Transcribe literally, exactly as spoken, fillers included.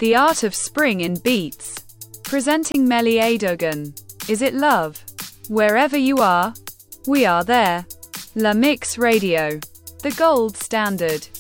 The art of spring in beats. Presenting Melly Adogan. Is it love? Wherever you are, we are there. La Mix Radio. The gold standard.